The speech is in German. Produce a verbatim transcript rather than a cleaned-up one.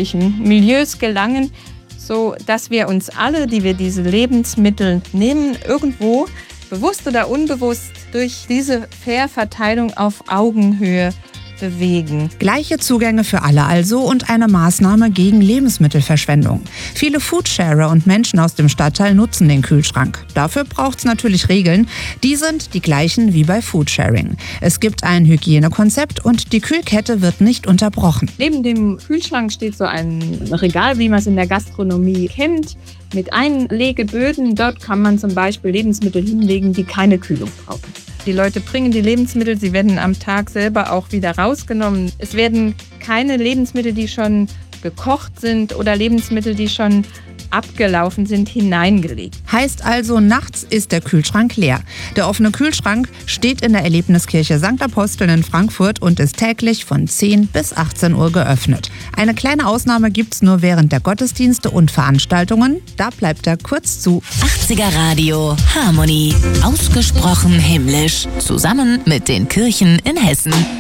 unterschiedlichen Milieus gelangen, so dass wir uns alle, die wir diese Lebensmittel nehmen, irgendwo bewusst oder unbewusst durch diese Fair-Verteilung auf Augenhöhe bewegen. Gleiche Zugänge für alle also und eine Maßnahme gegen Lebensmittelverschwendung. Viele Foodsharer und Menschen aus dem Stadtteil nutzen den Kühlschrank. Dafür braucht es natürlich Regeln. Die sind die gleichen wie bei Foodsharing. Es gibt ein Hygienekonzept und die Kühlkette wird nicht unterbrochen. Neben dem Kühlschrank steht so ein Regal, wie man es in der Gastronomie kennt, mit Einlegeböden. Dort kann man zum Beispiel Lebensmittel hinlegen, die keine Kühlung brauchen. Die Leute bringen die Lebensmittel, sie werden am Tag selber auch wieder rausgenommen. Es werden keine Lebensmittel, die schon gekocht sind oder Lebensmittel, die schon abgelaufen sind, hineingelegt. Heißt also, nachts ist der Kühlschrank leer. Der offene Kühlschrank steht in der Erlebniskirche Sankt Aposteln in Frankfurt und ist täglich von zehn bis achtzehn Uhr geöffnet. Eine kleine Ausnahme gibt's nur während der Gottesdienste und Veranstaltungen. Da bleibt er kurz zu. achtziger Radio Harmony. Ausgesprochen himmlisch. Zusammen mit den Kirchen in Hessen.